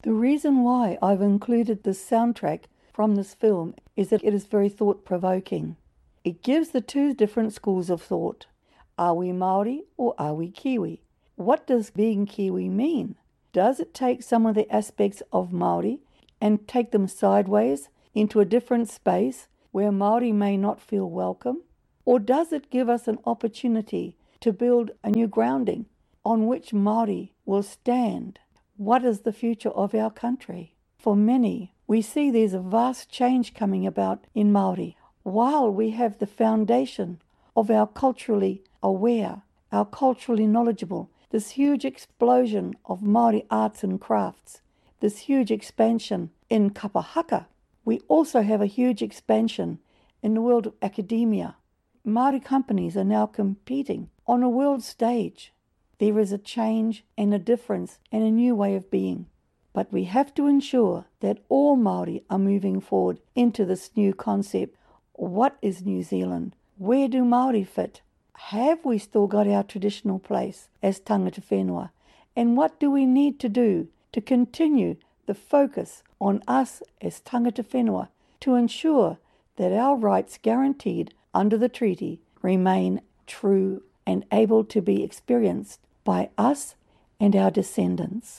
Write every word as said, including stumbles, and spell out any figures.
The reason why I've included this soundtrack from this film is that it is very thought-provoking. It gives the two different schools of thought. Are we Māori or are we Kiwi? What does being Kiwi mean? Does it take some of the aspects of Māori and take them sideways into a different space where Māori may not feel welcome? Or does it give us an opportunity to build a new grounding on which Māori will stand? What is the future of our country? For many, we see there's a vast change coming about in Māori. While we have the foundation of our culturally aware, our culturally knowledgeable, this huge explosion of Māori arts and crafts, this huge expansion in kapa haka, we also have a huge expansion in the world of academia. Māori companies are now competing on a world stage. There is a change and a difference and a new way of being. But we have to ensure that all Māori are moving forward into this new concept. What is New Zealand? Where do Māori fit? Have we still got our traditional place as tangata whenua? And what do we need to do to continue the focus on us as tangata whenua to ensure that our rights guaranteed under the treaty remain true and able to be experienced by us and our descendants?